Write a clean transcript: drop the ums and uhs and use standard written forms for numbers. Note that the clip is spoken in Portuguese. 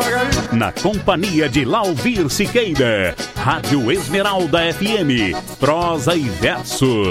Na companhia de Lauvir Siqueira, Rádio Esmeralda FM, prosa e verso.